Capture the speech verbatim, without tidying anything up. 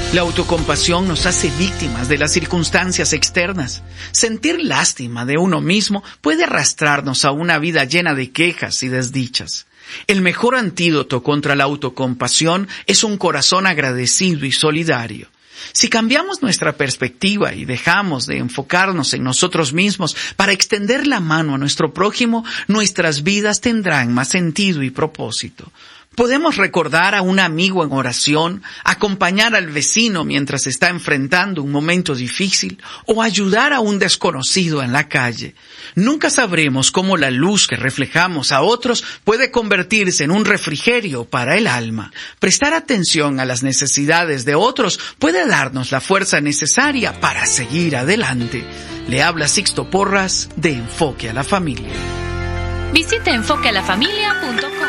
La autocompasión nos hace víctimas de las circunstancias externas. Sentir lástima de uno mismo puede arrastrarnos a una vida llena de quejas y desdichas. El mejor antídoto contra la autocompasión es un corazón agradecido y solidario. Si cambiamos nuestra perspectiva y dejamos de enfocarnos en nosotros mismos para extender la mano a nuestro prójimo, nuestras vidas tendrán más sentido y propósito. Podemos recordar a un amigo en oración, acompañar al vecino mientras está enfrentando un momento difícil o ayudar a un desconocido en la calle. Nunca sabremos cómo la luz que reflejamos a otros puede convertirse en un refrigerio para el alma. Prestar atención a las necesidades de otros puede darnos la fuerza necesaria para seguir adelante. Le habla Sixto Porras de Enfoque a la Familia. Visite enfoque a la familia punto com.